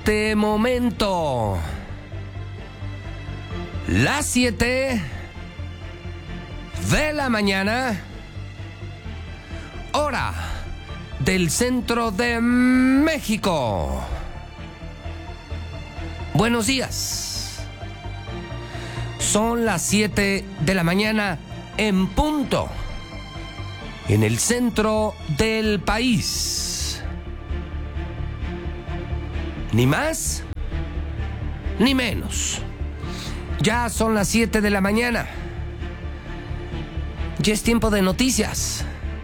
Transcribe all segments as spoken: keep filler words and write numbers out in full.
este momento las siete de la mañana, hora del centro de México. Buenos días. Son las siete de la mañana en punto, en el centro del país. Ni más, ni menos. Ya son las siete de la mañana. Ya es tiempo de noticias.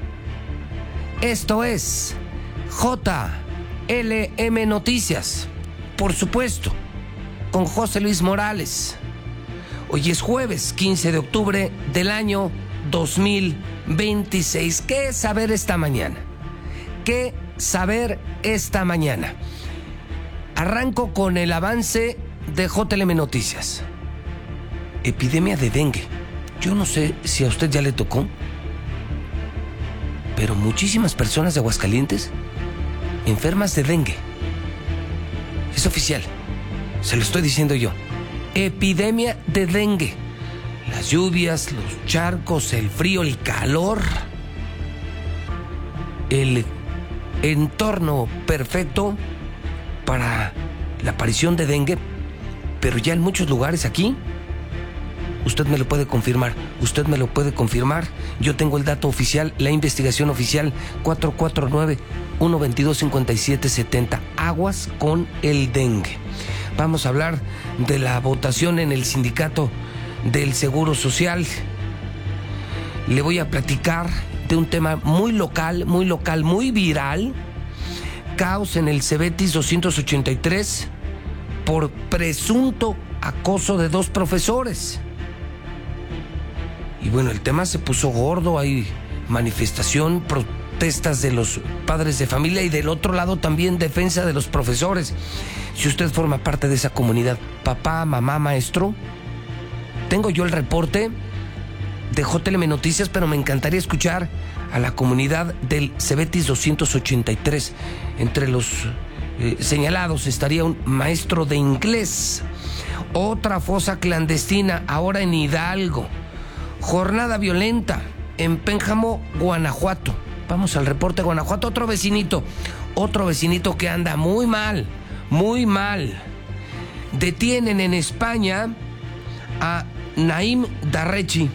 Esto es J L M Noticias, por supuesto, con José Luis Morales. Hoy es jueves quince de octubre del año dos mil veintiséis. ¿Qué saber esta mañana? ¿Qué saber esta mañana? Arranco con el avance de J L M Noticias. Epidemia de dengue. Yo no sé si a usted ya le tocó, pero muchísimas personas de Aguascalientes enfermas de dengue. Es oficial, se lo estoy diciendo yo. Epidemia de dengue. Las lluvias, los charcos, el frío, el calor, el entorno perfecto para la aparición de dengue, pero ya en muchos lugares aquí, usted me lo puede confirmar, usted me lo puede confirmar, yo tengo el dato oficial, la investigación oficial, cuatro cuatro nueve, uno dos dos, cinco siete siete cero, aguas con el dengue. Vamos a hablar de la votación en el sindicato del Seguro Social. Le voy a platicar de un tema muy local, muy local, muy viral. Caos en el Cebetis doscientos ochenta y tres por presunto acoso de dos profesores. Y bueno, el tema se puso gordo, hay manifestación, protestas de los padres de familia y del otro lado también defensa de los profesores. Si usted forma parte de esa comunidad, papá, mamá, maestro, tengo yo el reporte de J L M Noticias, pero me encantaría escuchar a la comunidad del Cebetis doscientos ochenta y tres. Entre los eh, señalados estaría un maestro de inglés. Otra fosa clandestina, ahora en Hidalgo. Jornada violenta en Pénjamo, Guanajuato. Vamos al reporte de Guanajuato. Otro vecinito, otro vecinito que anda muy mal, muy mal. Detienen en España a Naim Darrechi.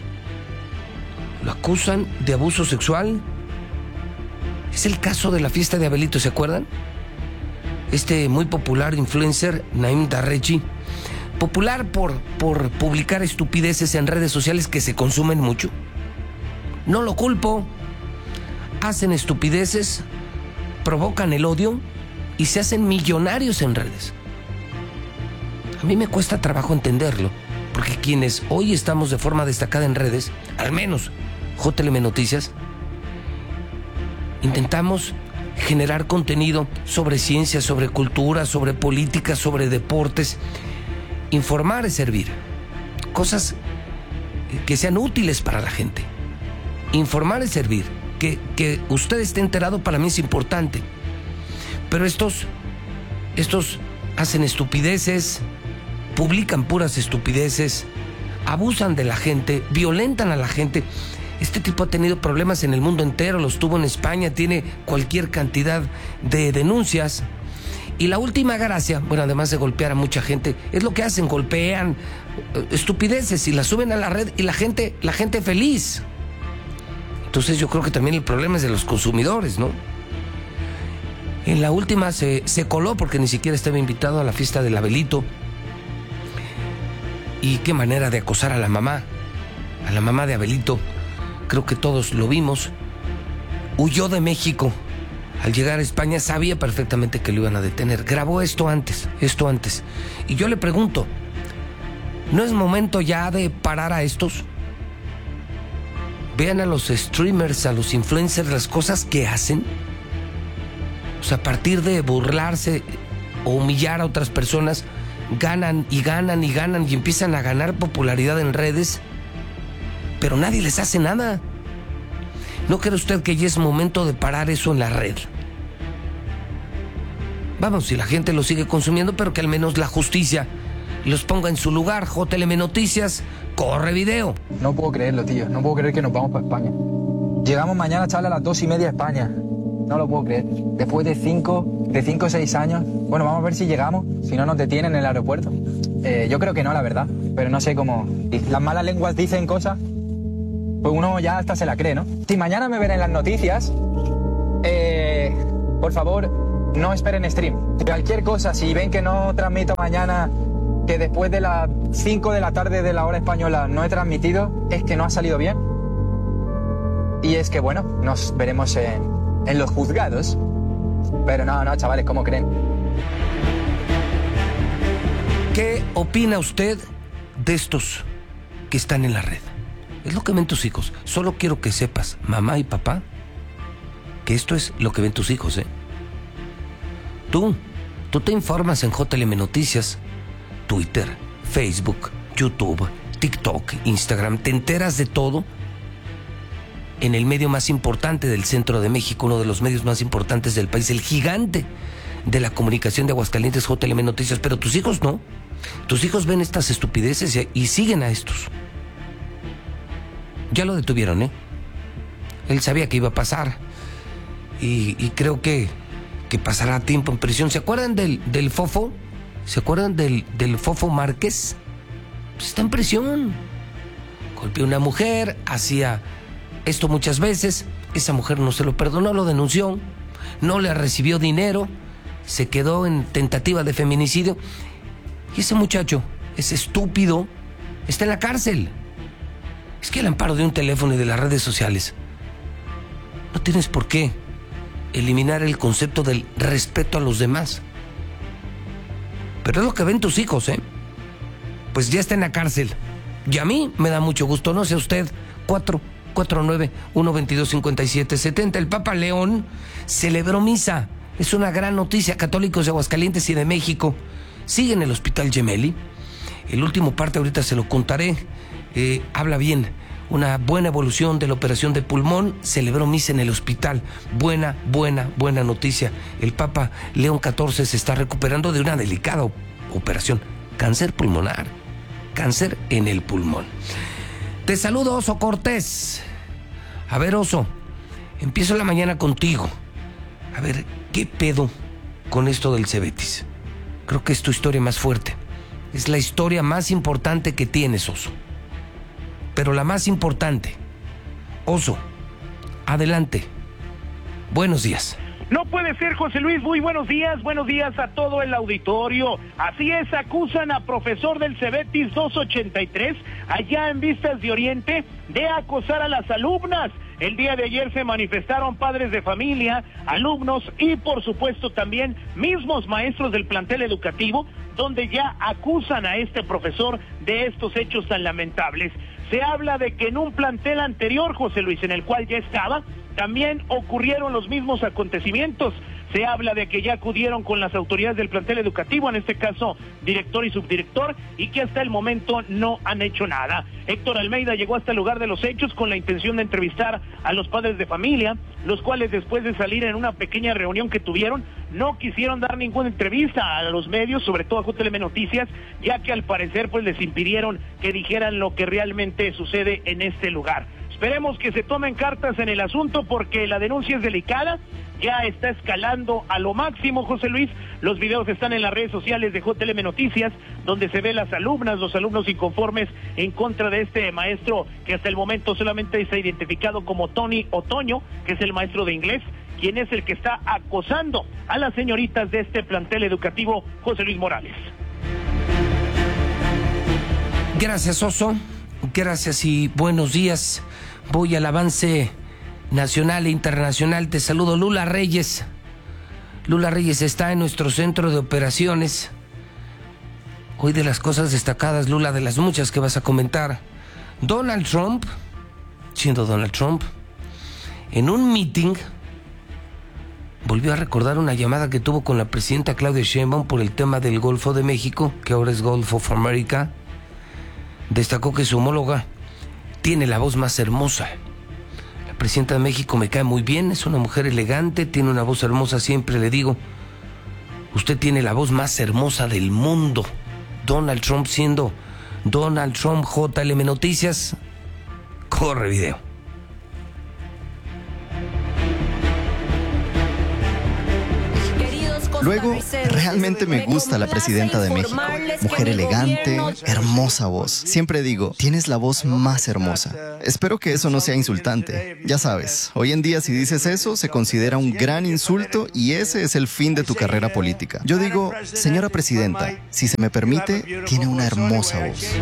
Lo acusan de abuso sexual. Es el caso de la fiesta de Abelito, ¿se acuerdan? Este muy popular influencer, Naim Darrechi, popular por, por publicar estupideces en redes sociales que se consumen mucho. No lo culpo. Hacen estupideces, provocan el odio y se hacen millonarios en redes. A mí me cuesta trabajo entenderlo, porque quienes hoy estamos de forma destacada en redes, al menos J L M Noticias, intentamos generar contenido sobre ciencia, sobre cultura, sobre política, sobre deportes. Informar es servir. Cosas que sean útiles para la gente. Informar es servir. Que, que usted esté enterado para mí es importante. Pero estos, estos hacen estupideces, publican puras estupideces, abusan de la gente, violentan a la gente. Este tipo ha tenido problemas en el mundo entero, los tuvo en España, tiene cualquier cantidad de denuncias. Y la última gracia, bueno, además de golpear a mucha gente, es lo que hacen, golpean estupideces y las suben a la red y la gente, la gente feliz. Entonces yo creo que también el problema es de los consumidores, ¿no? En la última se, se coló porque ni siquiera estaba invitado a la fiesta del Abelito. Y qué manera de acosar a la mamá, a la mamá de Abelito. Creo que todos lo vimos. Huyó de México. Al llegar a España sabía perfectamente que lo iban a detener. Grabó esto antes, esto antes. Y yo le pregunto, ¿no es momento ya de parar a estos? Vean a los streamers, a los influencers, las cosas que hacen. O sea, a partir de burlarse o humillar a otras personas, ganan y ganan y ganan y empiezan a ganar popularidad en redes, pero nadie les hace nada. ¿No cree usted que ya es momento de parar eso en la red? Vamos, si la gente lo sigue consumiendo, pero que al menos la justicia los ponga en su lugar. J L M Noticias, corre video. No puedo creerlo, tío. No puedo creer que nos vamos para España. Llegamos mañana, chaval, a las dos y media a España. No lo puedo creer. Después de cinco, de cinco o seis años. Bueno, vamos a ver si llegamos. Si no nos detienen en el aeropuerto. Eh, yo creo que no, la verdad. Pero no sé cómo. Las malas lenguas dicen cosas. Pues uno ya hasta se la cree, ¿no? Si mañana me ven en las noticias, eh, por favor, no esperen stream. Cualquier cosa, si ven que no transmito mañana, que después de las cinco de la tarde de la hora española no he transmitido, es que no ha salido bien. Y es que, bueno, nos veremos en, en los juzgados. Pero no, no, chavales, ¿cómo creen? ¿Qué opina usted de estos que están en la red? Es lo que ven tus hijos. Solo quiero que sepas, mamá y papá, que esto es lo que ven tus hijos, ¿eh? Tú, tú te informas en J L M Noticias, Twitter, Facebook, YouTube, TikTok, Instagram, te enteras de todo en el medio más importante del centro de México, uno de los medios más importantes del país, el gigante de la comunicación de Aguascalientes, J L M Noticias, pero tus hijos no. Tus hijos ven estas estupideces y, y siguen a estos. Ya lo detuvieron, ¿eh? Él sabía que iba a pasar y, y creo que, que pasará tiempo en prisión. ¿Se acuerdan del, del Fofo? ¿Se acuerdan del, del Fofo Márquez? Pues está en prisión. Golpeó a una mujer, hacía esto muchas veces. Esa mujer no se lo perdonó, lo denunció, no le recibió dinero, se quedó en tentativa de feminicidio. Y ese muchacho, ese estúpido, está en la cárcel. Es que al amparo de un teléfono y de las redes sociales no tienes por qué eliminar el concepto del respeto a los demás. Pero es lo que ven tus hijos, ¿eh? Pues ya está en la cárcel. Y a mí me da mucho gusto, no sé usted. Cuatro cuatro nueve uno veintidós cincuenta y siete setenta. El Papa León celebró misa. Es una gran noticia. Católicos de Aguascalientes y de México siguen en el Hospital Gemelli. El último parte ahorita se lo contaré. Eh, habla bien, una buena evolución de la operación de pulmón, celebró misa en el hospital. Buena, buena, buena noticia. El Papa León catorce se está recuperando de una delicada operación, cáncer pulmonar, cáncer en el pulmón. Te saludo, Oso Cortés. A ver, Oso, empiezo la mañana contigo. A ver, ¿qué pedo con esto del Cebetis? Creo que es tu historia más fuerte. Es la historia más importante que tienes, Oso. Pero la más importante. Oso, adelante. Buenos días. No puede ser, José Luis. Muy buenos días, buenos días a todo el auditorio. Así es, acusan a profesor del Cebetis doscientos ochenta y tres, allá en Vistas de Oriente, de acosar a las alumnas. El día de ayer se manifestaron padres de familia, alumnos y por supuesto también mismos maestros del plantel educativo, donde ya acusan a este profesor de estos hechos tan lamentables. Se habla de que en un plantel anterior, José Luis, en el cual ya estaba, también ocurrieron los mismos acontecimientos. Se habla de que ya acudieron con las autoridades del plantel educativo, en este caso director y subdirector, y que hasta el momento no han hecho nada. Héctor Almeida llegó hasta el lugar de los hechos con la intención de entrevistar a los padres de familia, los cuales después de salir en una pequeña reunión que tuvieron, no quisieron dar ninguna entrevista a los medios, sobre todo a J L M Noticias, ya que al parecer pues les impidieron que dijeran lo que realmente sucede en este lugar. Esperemos que se tomen cartas en el asunto porque la denuncia es delicada, ya está escalando a lo máximo, José Luis. Los videos están en las redes sociales de J L M Noticias, donde se ve las alumnas, los alumnos inconformes en contra de este maestro que hasta el momento solamente se ha identificado como Tony Otoño, que es el maestro de inglés, quien es el que está acosando a las señoritas de este plantel educativo, José Luis Morales. Gracias, Oso. Gracias y buenos días. Voy al avance nacional e internacional. Te saludo, Lula Reyes. Lula Reyes está en nuestro centro de operaciones. Hoy de las cosas destacadas, Lula, de las muchas que vas a comentar. Donald Trump, siendo Donald Trump, en un meeting volvió a recordar una llamada que tuvo con la presidenta Claudia Sheinbaum por el tema del Golfo de México, que ahora es Gulf of America. Destacó que su homóloga tiene la voz más hermosa. La presidenta de México me cae muy bien, es una mujer elegante, tiene una voz hermosa, siempre le digo. Usted tiene la voz más hermosa del mundo. Donald Trump siendo Donald Trump. J L M Noticias. Corre video. Luego, realmente me gusta la presidenta de México. Mujer elegante, hermosa voz. Siempre digo, tienes la voz más hermosa. Espero que eso no sea insultante. Ya sabes, hoy en día si dices eso, se considera un gran insulto y ese es el fin de tu carrera política. Yo digo, señora presidenta, si se me permite, tiene una hermosa voz.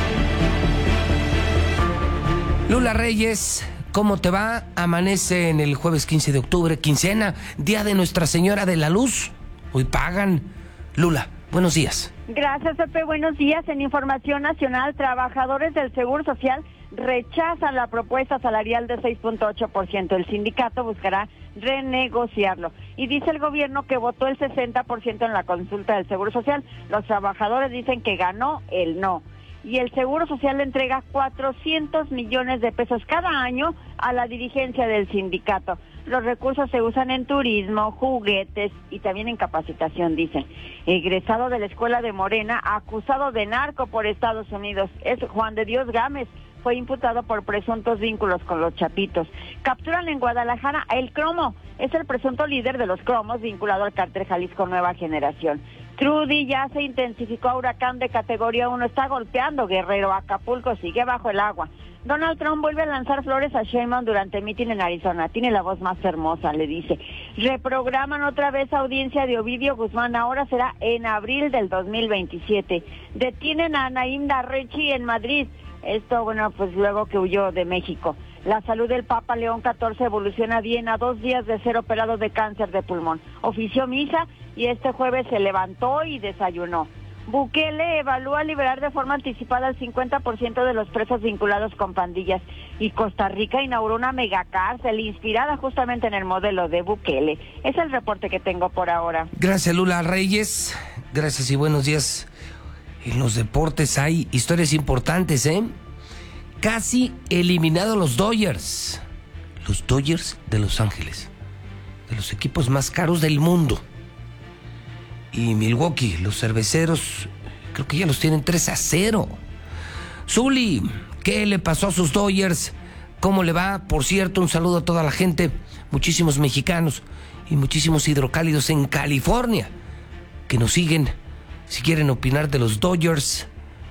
Lula Reyes, ¿cómo te va? Amanece en el jueves quince de octubre, quincena, día de Nuestra Señora de la Luz. Hoy pagan. Lula, buenos días. Gracias, Pepe. Buenos días. En Información Nacional, trabajadores del Seguro Social rechazan la propuesta salarial de seis punto ocho por ciento. El sindicato buscará renegociarlo. Y dice el gobierno que votó el sesenta por ciento en la consulta del Seguro Social. Los trabajadores dicen que ganó el no. Y el Seguro Social le entrega cuatrocientos millones de pesos cada año a la dirigencia del sindicato. Los recursos se usan en turismo, juguetes y también en capacitación, dicen. Egresado de la escuela de Morena, acusado de narco por Estados Unidos, es Juan de Dios Gámez. Fue imputado por presuntos vínculos con los Chapitos. Capturan en Guadalajara a El Cromo. Es el presunto líder de los Cromos vinculado al cártel Jalisco Nueva Generación. Trudy, ya se intensificó a huracán de categoría uno, está golpeando Guerrero, Acapulco sigue bajo el agua. Donald Trump vuelve a lanzar flores a Sheinbaum durante mitin en Arizona, tiene la voz más hermosa, le dice. Reprograman otra vez audiencia de Ovidio Guzmán, ahora será en abril del dos mil veintisiete. Detienen a Naim Darrechi en Madrid, esto bueno pues luego que huyó de México. La salud del Papa León catorce evoluciona bien a dos días de ser operado de cáncer de pulmón. Ofició misa y este jueves se levantó y desayunó. Bukele evalúa liberar de forma anticipada el cincuenta por ciento de los presos vinculados con pandillas. Y Costa Rica inauguró una megacárcel inspirada justamente en el modelo de Bukele. Es el reporte que tengo por ahora. Gracias, Lula Reyes. Gracias y buenos días. En los deportes hay historias importantes, ¿eh? Casi eliminados los Dodgers. Los Dodgers de Los Ángeles. De los equipos más caros del mundo. Y Milwaukee, los cerveceros, creo que ya los tienen tres a cero. Zuli, ¿qué le pasó a sus Dodgers? ¿Cómo le va? Por cierto, un saludo a toda la gente, muchísimos mexicanos y muchísimos hidrocálidos en California que nos siguen. Si quieren opinar de los Dodgers,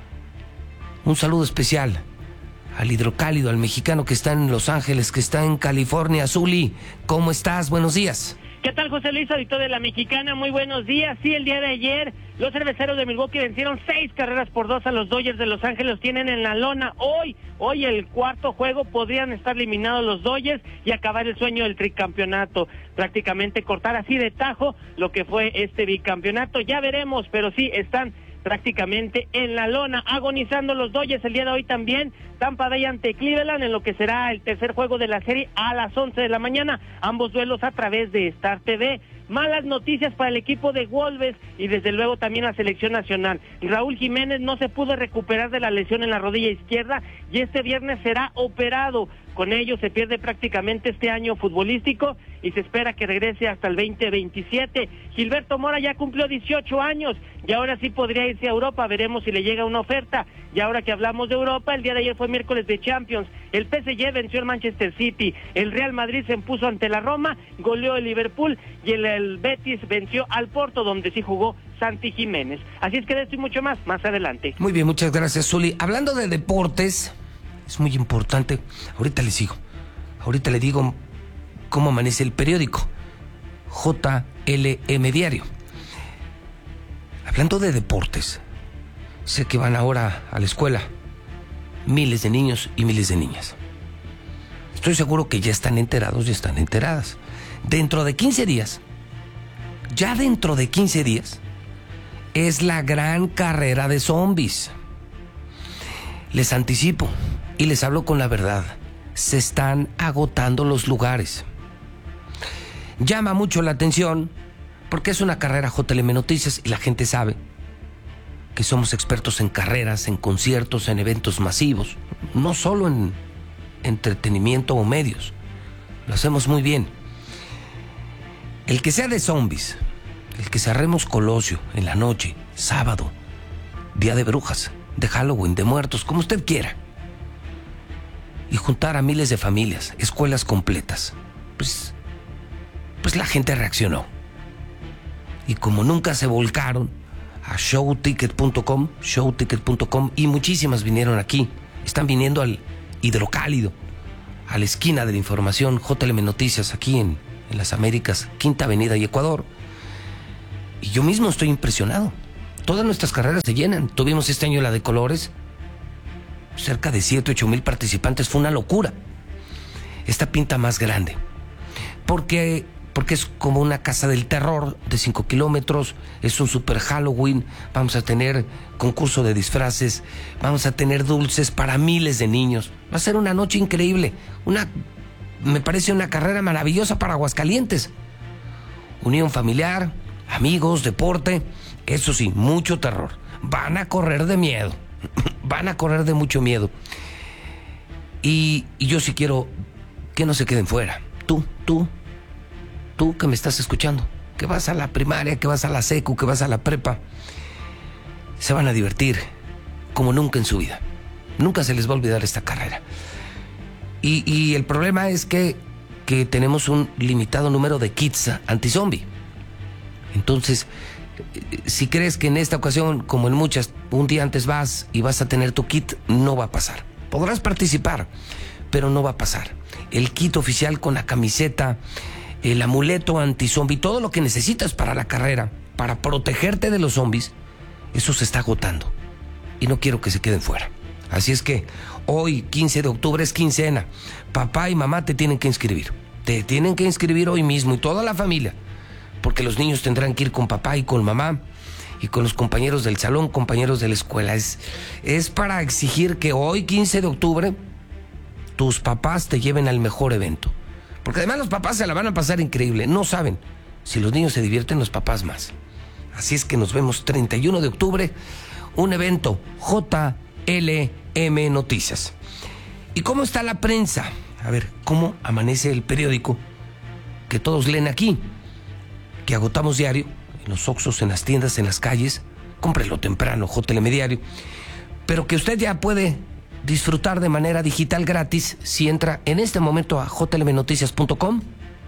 un saludo especial al hidrocálido, al mexicano que está en Los Ángeles, que está en California. Zuli, ¿cómo estás? Buenos días. ¿Qué tal, José Luis, auditor de La Mexicana? Muy buenos días. Sí, el día de ayer los cerveceros de Milwaukee vencieron seis carreras por dos a los Dodgers de Los Ángeles. Los tienen en la lona. Hoy, hoy el cuarto juego podrían estar eliminados los Dodgers y acabar el sueño del tricampeonato. Prácticamente cortar así de tajo lo que fue este bicampeonato. Ya veremos, pero sí están prácticamente en la lona, agonizando los Dodgers el día de hoy también. Tampa Bay ante Cleveland en lo que será el tercer juego de la serie a las once de la mañana, ambos duelos a través de Star T V. Malas noticias para el equipo de Wolves y desde luego también la selección nacional. Raúl Jiménez no se pudo recuperar de la lesión en la rodilla izquierda y este viernes será operado. Con ello se pierde prácticamente este año futbolístico y se espera que regrese hasta el veinte veintisiete. Gilberto Mora ya cumplió dieciocho años y ahora sí podría irse a Europa, veremos si le llega una oferta. Y ahora que hablamos de Europa, el día de ayer fue miércoles de Champions, el P S G venció al Manchester City, el Real Madrid se impuso ante la Roma, goleó el Liverpool y el, el Betis venció al Porto, donde sí jugó Santi Jiménez. Así es que de esto y mucho más, más adelante. Muy bien, muchas gracias, Zuli. Hablando de deportes, es muy importante, ahorita les digo, ahorita le digo cómo amanece el periódico J L M Diario. Hablando de deportes, sé que van ahora a la escuela miles de niños y miles de niñas. Estoy seguro que ya están enterados y están enteradas. Dentro de quince días, ya dentro de quince días, es la gran carrera de zombies. Les anticipo y les hablo con la verdad. Se están agotando los lugares. Llama mucho la atención porque es una carrera J L M Noticias y la gente sabe que somos expertos en carreras, en conciertos, en eventos masivos, no solo en entretenimiento o medios. Lo hacemos muy bien. El que sea de zombies, el que cerremos Colosio en la noche, sábado, día de brujas, de Halloween, de muertos, como usted quiera, y juntar a miles de familias, escuelas completas, pues, pues la gente reaccionó. Y como nunca se volcaron a show ticket punto com, show ticket punto com, y muchísimas vinieron aquí, están viniendo al Hidrocálido, a la esquina de la información, J L M Noticias, aquí en, en las Américas, Quinta Avenida y Ecuador. Y yo mismo estoy impresionado. Todas nuestras carreras se llenan. Tuvimos este año la de colores, cerca de siete, ocho mil participantes, fue una locura. Esta pinta más grande, porque, porque es como una casa del terror de cinco kilómetros, es un super Halloween, vamos a tener concurso de disfraces, vamos a tener dulces para miles de niños, va a ser una noche increíble, una, me parece una carrera maravillosa para Aguascalientes. Unión familiar, amigos, deporte, eso sí, mucho terror, van a correr de miedo. Van a correr de mucho miedo. Y, y yo sí quiero que no se queden fuera. Tú, tú, tú que me estás escuchando, que vas a la primaria, que vas a la secu, que vas a la prepa, se van a divertir como nunca en su vida. Nunca se les va a olvidar esta carrera. Y, y el problema es que, que tenemos un limitado número de kits anti-zombie. Entonces, si crees que en esta ocasión, como en muchas, un día antes vas y vas a tener tu kit, no va a pasar. Podrás participar, pero no va a pasar. El kit oficial con la camiseta, el amuleto anti-zombie, todo lo que necesitas para la carrera, para protegerte de los zombies, eso se está agotando. Y no quiero que se queden fuera. Así es que hoy, quince de octubre, es quincena. Papá y mamá te tienen que inscribir. Te tienen que inscribir hoy mismo y toda la familia. Porque los niños tendrán que ir con papá y con mamá y con los compañeros del salón, compañeros de la escuela. Es, es para exigir que hoy, quince de octubre, tus papás te lleven al mejor evento. Porque además los papás se la van a pasar increíble. No saben, si los niños se divierten, los papás más. Así es que nos vemos treinta y uno de octubre, un evento J L M Noticias. ¿Y cómo está la prensa? A ver, ¿cómo amanece el periódico que todos leen aquí? Que agotamos diario, en los Oxxos, en las tiendas, en las calles. Cómprelo temprano, J L M Diario. Pero que usted ya puede disfrutar de manera digital gratis si entra en este momento a j l m noticias punto com.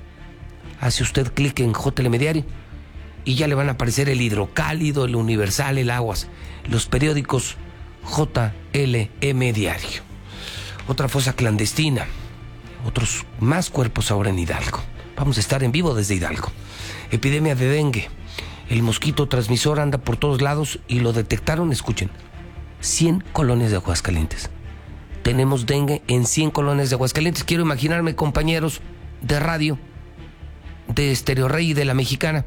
Hace usted clic en J L M Diario y ya le van a aparecer el Hidrocálido, el Universal, el Aguas, los periódicos J L M Diario. Otra fosa clandestina, otros más cuerpos ahora en Hidalgo. Vamos a estar en vivo desde Hidalgo. Epidemia de dengue. El mosquito transmisor anda por todos lados y lo detectaron, escuchen, cien colonias de Aguascalientes. Tenemos dengue en cien colonias de Aguascalientes. Quiero imaginarme, compañeros de radio, de Stereo Rey y de La Mexicana,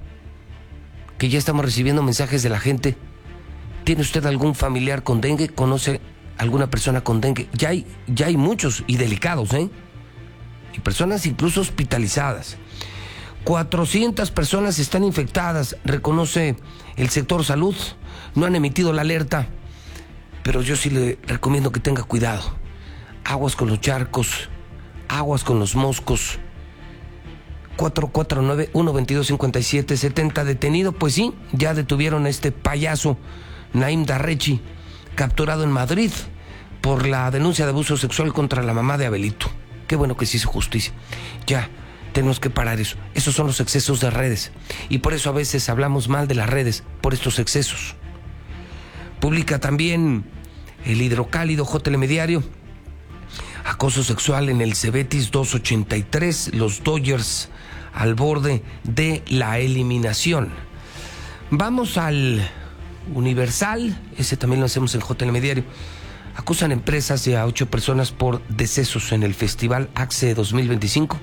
que ya estamos recibiendo mensajes de la gente. ¿Tiene usted algún familiar con dengue? ¿Conoce alguna persona con dengue? Ya hay, ya hay muchos y delicados, ¿eh? Y personas incluso hospitalizadas. cuatrocientas personas están infectadas, reconoce el sector salud. No han emitido la alerta, pero yo sí le recomiendo que tenga cuidado. Aguas con los charcos, aguas con los moscos. cuatro cuatro nueve, uno dos dos, cinco siete siete cero detenido. Pues sí, ya detuvieron a este payaso Naim Darrechi, capturado en Madrid por la denuncia de abuso sexual contra la mamá de Abelito. Qué bueno que se hizo justicia. Ya tenemos que parar eso. Esos son los excesos de redes. Y por eso a veces hablamos mal de las redes, por estos excesos. Publica también el Hidrocálido, J L M Diario. Acoso sexual en el Cebetis doscientos ochenta y tres. Los Dodgers al borde de la eliminación. Vamos al Universal. Ese también lo hacemos en J L M Diario. Acusan empresas y a ocho personas por decesos en el Festival AXE dos mil veinticinco.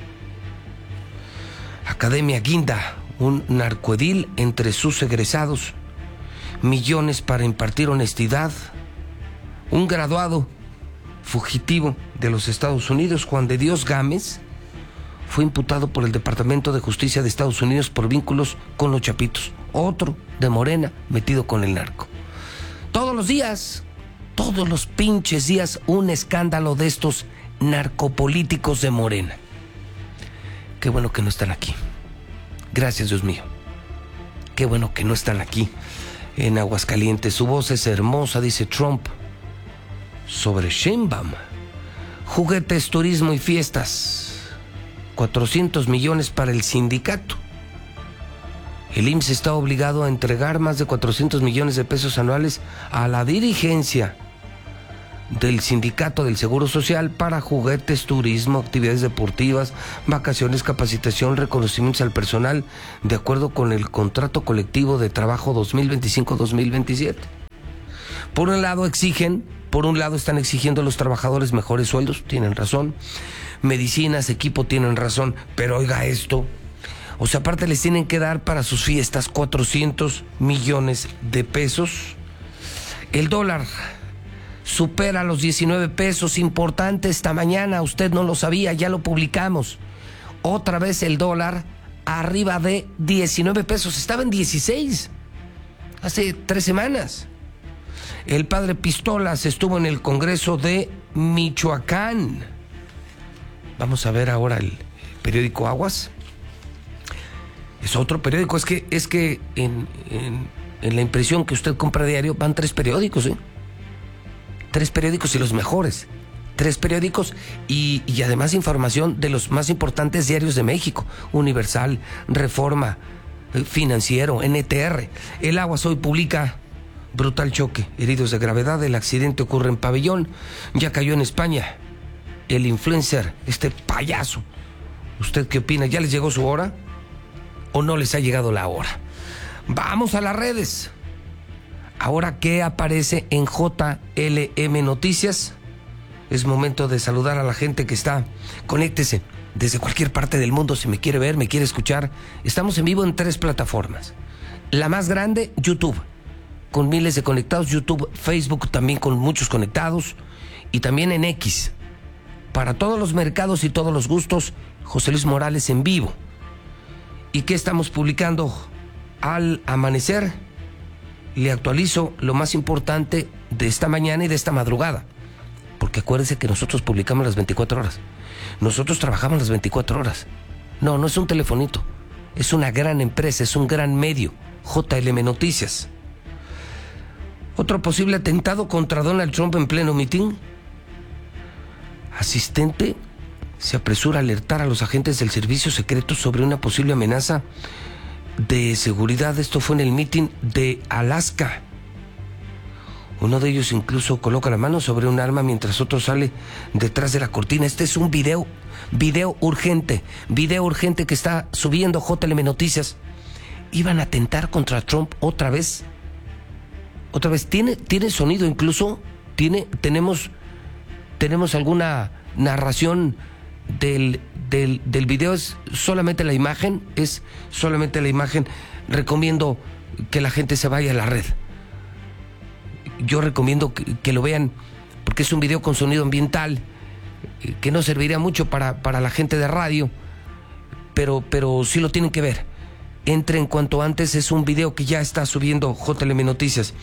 Academia Guinda, un narcoedil entre sus egresados. Millones para impartir honestidad. Un graduado fugitivo de los Estados Unidos, Juan de Dios Gámez, fue imputado por el Departamento de Justicia de Estados Unidos por vínculos con los Chapitos. Otro de Morena metido con el narco. Todos los días, todos los pinches días, un escándalo de estos narcopolíticos de Morena. Qué bueno que no están aquí. Gracias, Dios mío. qué bueno que no están aquí en Aguascalientes. Su voz es hermosa, dice Trump sobre Sheinbaum. Juguetes, turismo y fiestas. cuatrocientos millones para el sindicato. El I M S S está obligado a entregar más de cuatrocientos millones de pesos anuales a la dirigencia del sindicato del Seguro Social para juguetes, turismo, actividades deportivas, vacaciones, capacitación, reconocimientos al personal, de acuerdo con el contrato colectivo de trabajo dos mil veinticinco dos mil veintisiete. Por un lado exigen, por un lado están exigiendo a los trabajadores mejores sueldos, tienen razón, medicinas, equipo, tienen razón, pero oiga esto, o sea, aparte les tienen que dar para sus fiestas cuatrocientos millones de pesos. El dólar supera los diecinueve pesos, importante esta mañana, usted no lo sabía, ya lo publicamos. Otra vez el dólar arriba de diecinueve pesos, estaba en dieciséis hace tres semanas. El padre Pistolas estuvo en el Congreso de Michoacán. Vamos a ver ahora el periódico Aguas. Es otro periódico, es que, es que en, en, en la impresión que usted compra diario van tres periódicos, ¿eh? Tres periódicos y los mejores. Tres periódicos y, y además información de los más importantes diarios de México. Universal, Reforma, Financiero, N T R. El Aguas hoy publica: brutal choque, heridos de gravedad, el accidente ocurre en Pabellón, ya cayó en España el influencer, este payaso. ¿Usted qué opina? ¿Ya les llegó su hora o no les ha llegado la hora? Vamos a las redes. Ahora, ¿qué aparece en J L M Noticias? Es momento de saludar a la gente que está. Conéctese desde cualquier parte del mundo si me quiere ver, me quiere escuchar. Estamos en vivo en tres plataformas. La más grande, YouTube, con miles de conectados. YouTube, Facebook también con muchos conectados. Y también en X. Para todos los mercados y todos los gustos, José Luis Morales en vivo. ¿Y qué estamos publicando al amanecer? Le actualizo lo más importante de esta mañana y de esta madrugada. Porque acuérdense que nosotros publicamos las veinticuatro horas. Nosotros trabajamos las veinticuatro horas. No, no es un telefonito. Es una gran empresa, es un gran medio. J L M Noticias. Otro posible atentado contra Donald Trump en pleno mitin. Asistente se apresura a alertar a los agentes del servicio secreto sobre una posible amenaza de seguridad. Esto fue en el mitin de Alaska. Uno de ellos incluso coloca la mano sobre un arma mientras otro sale detrás de la cortina. Este es un video, video urgente, video urgente que está subiendo J L M Noticias. Iban a atentar contra Trump otra vez. Otra vez, tiene, tiene sonido incluso, tiene, tenemos, tenemos alguna narración del, del, del video. Es solamente la imagen, es solamente la imagen. Recomiendo que la gente se vaya a la red. Yo recomiendo que, que lo vean porque es un video con sonido ambiental que no serviría mucho para, para la gente de radio, pero, pero sí lo tienen que ver. Entren cuanto antes, es un video que ya está subiendo J L M Noticias.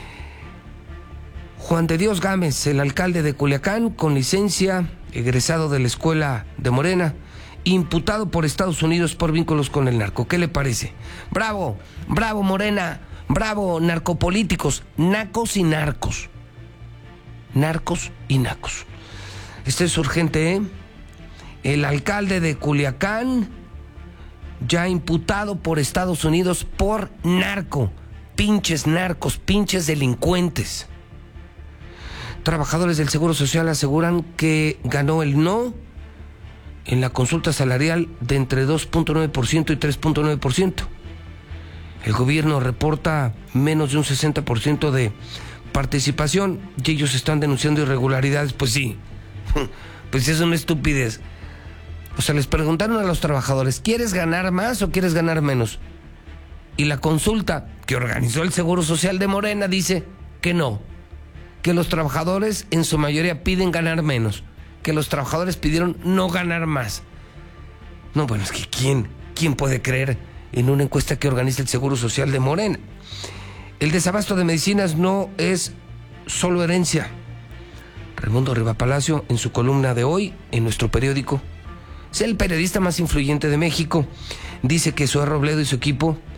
Juan de Dios Gámez, el alcalde de Culiacán, con licencia, egresado de la escuela de Morena, imputado por Estados Unidos por vínculos con el narco. ¿Qué le parece? ¡Bravo! ¡Bravo, Morena! ¡Bravo, narcopolíticos! Nacos y narcos. Narcos y nacos. Este es urgente, ¿eh? El alcalde de Culiacán, ya imputado por Estados Unidos por narco. Pinches narcos, pinches delincuentes. Trabajadores del Seguro Social aseguran que ganó el no en la consulta salarial de entre dos punto nueve por ciento y tres punto nueve por ciento. El gobierno reporta menos de un sesenta por ciento de participación y ellos están denunciando irregularidades. Pues sí, pues es una estupidez. O sea, les preguntaron a los trabajadores, ¿quieres ganar más o quieres ganar menos? Y la consulta que organizó el Seguro Social de Morena dice que no, que los trabajadores en su mayoría piden ganar menos, que los trabajadores pidieron no ganar más. No, bueno, es que ¿quién, quién puede creer en una encuesta que organiza el Seguro Social de Morena? El desabasto de medicinas no es solo herencia. Raimundo Rivapalacio, en su columna de hoy, en nuestro periódico, es el periodista más influyente de México, dice que Zoé Robledo y su equipo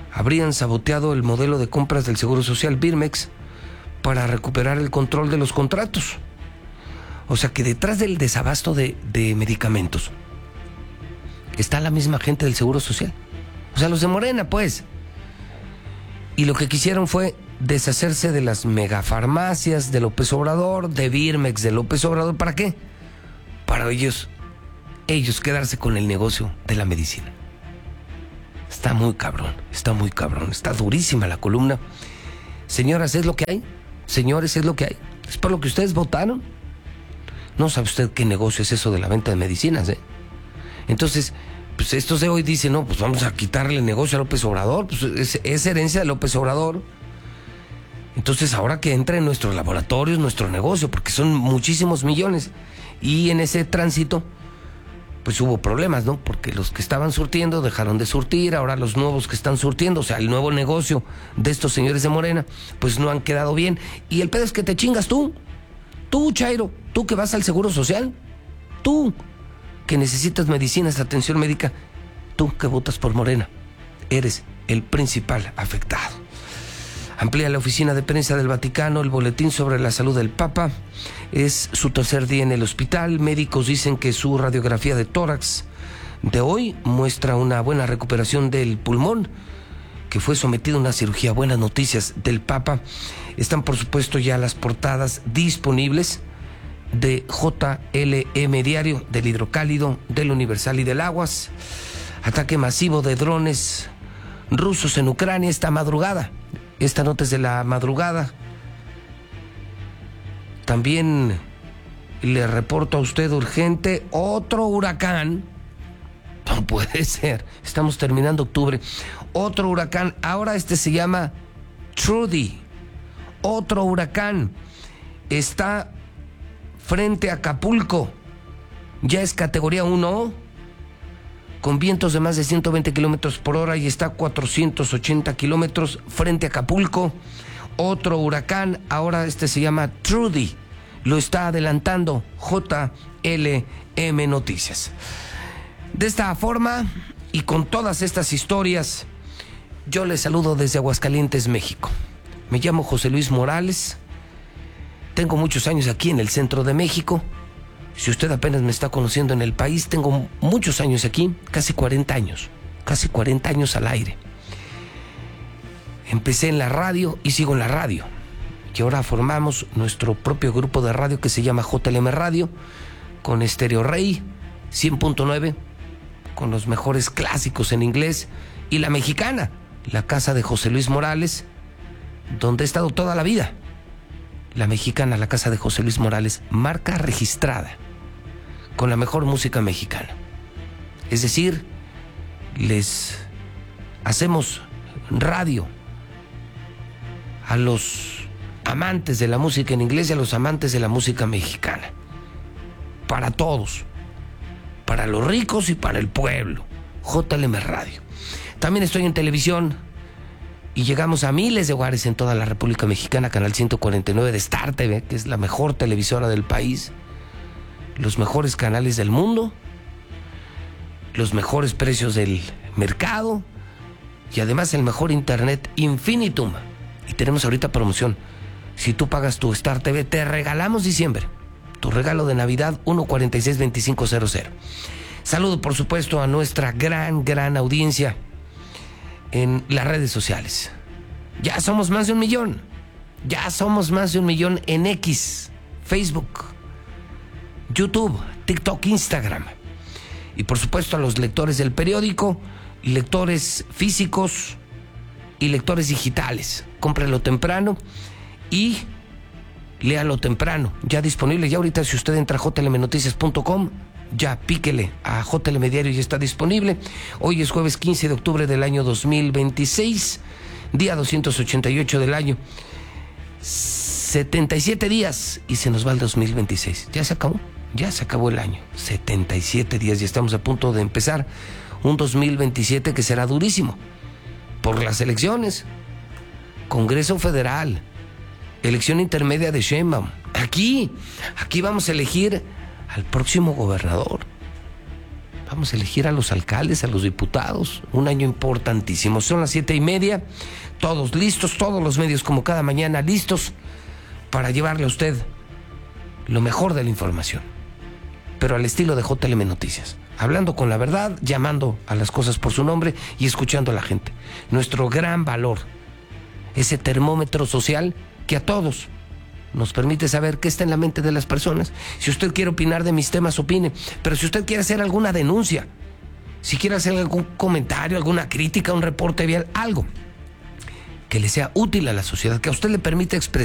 habrían saboteado el modelo de compras del Seguro Social Birmex para recuperar el control de los contratos. O sea que detrás del desabasto de, de medicamentos está la misma gente del Seguro Social. O sea, los de Morena, pues. Y lo que quisieron fue deshacerse de las megafarmacias de López Obrador, de Birmex de López Obrador. ¿Para qué? Para ellos, ellos quedarse con el negocio de la medicina. Está muy cabrón, está muy cabrón, está durísima la columna. Señoras, es lo que hay. Señores, es lo que hay. Es por lo que ustedes votaron. No sabe usted qué negocio es eso de la venta de medicinas, ¿eh? Entonces, pues estos de hoy dicen, no, pues vamos a quitarle el negocio a López Obrador. Pues es, es herencia de López Obrador. Entonces, ahora que entra en nuestros laboratorios, nuestro negocio, porque son muchísimos millones. Y en ese tránsito, pues hubo problemas, ¿no? Porque los que estaban surtiendo dejaron de surtir, ahora los nuevos que están surtiendo, o sea, el nuevo negocio de estos señores de Morena, pues no han quedado bien. Y el pedo es que te chingas tú, tú, Chairo, tú que vas al Seguro Social, tú que necesitas medicinas, atención médica, tú que votas por Morena, eres el principal afectado. Amplía la oficina de prensa del Vaticano el boletín sobre la salud del Papa. Es su tercer día en el hospital. Médicos dicen que su radiografía de tórax de hoy muestra una buena recuperación del pulmón, que fue sometido a una cirugía. Buenas noticias del Papa. Están, por supuesto, ya las portadas disponibles de J L M Diario, del Hidrocálido, del Universal y del Aguas. Ataque masivo de drones rusos en Ucrania esta madrugada. Esta nota es de la madrugada. También le reporto a usted urgente otro huracán. No puede ser. Estamos terminando octubre. Otro huracán. Ahora este se llama Trudy. Otro huracán. Está frente a Acapulco. Ya es categoría uno. Con vientos de más de ciento veinte kilómetros por hora y está a cuatrocientos ochenta kilómetros frente a Acapulco. Otro huracán, ahora este se llama Trudy. Lo está adelantando J L M Noticias. De esta forma y con todas estas historias, yo les saludo desde Aguascalientes, México. Me llamo José Luis Morales. Tengo muchos años aquí en el centro de México. Si usted apenas me está conociendo en el país, tengo muchos años aquí, casi cuarenta años, casi cuarenta años al aire. Empecé en la radio y sigo en la radio. Y ahora formamos nuestro propio grupo de radio que se llama J L M Radio, con Estéreo Rey, cien punto nueve, con los mejores clásicos en inglés, y La Mexicana, la casa de José Luis Morales, donde he estado toda la vida. La Mexicana, la casa de José Luis Morales, marca registrada, con la mejor música mexicana. Es decir, les hacemos radio a los amantes de la música en inglés y a los amantes de la música mexicana. Para todos. Para los ricos y para el pueblo. J L M Radio. También estoy en televisión y llegamos a miles de hogares en toda la República Mexicana. Canal ciento cuarenta y nueve de Star T V, que es la mejor televisora del país. Los mejores canales del mundo, los mejores precios del mercado y además el mejor internet infinitum. Y tenemos ahorita promoción. Si tú pagas tu Star T V, te regalamos diciembre. Tu regalo de Navidad, uno cuarenta y seis veinticinco cero cero. Saludo, por supuesto, a nuestra gran, gran audiencia en las redes sociales. Ya somos más de un millón. Ya somos más de un millón en X, Facebook, YouTube, TikTok, Instagram. Y por supuesto a los lectores del periódico, lectores físicos y lectores digitales. Cómprelo temprano y léalo temprano. Ya disponible, ya ahorita si usted entra a j l m noticias punto com, ya píquele a J L M Diario y está disponible. Hoy es jueves quince de octubre del año dos mil veintiséis, día doscientos ochenta y ocho del año. setenta y siete días y se nos va el dos mil veintiséis. Ya se acabó, ya se acabó el año. setenta y siete días y estamos a punto de empezar un dos mil veintisiete que será durísimo por las elecciones. Congreso Federal, elección intermedia de Sheinbaum. Aquí, aquí vamos a elegir al próximo gobernador. Vamos vamos a elegir a los alcaldes, a los diputados, un año importantísimo. Son las siete y media, todos listos, todos los medios como cada mañana listos para llevarle a usted lo mejor de la información, pero al estilo de J L M Noticias, hablando con la verdad, llamando a las cosas por su nombre y escuchando a la gente. Nuestro gran valor, ese termómetro social que a todos nos permite saber qué está en la mente de las personas. Si usted quiere opinar de mis temas, opine, pero si usted quiere hacer alguna denuncia, si quiere hacer algún comentario, alguna crítica, un reporte vial, algo que le sea útil a la sociedad, que a usted le permita expresar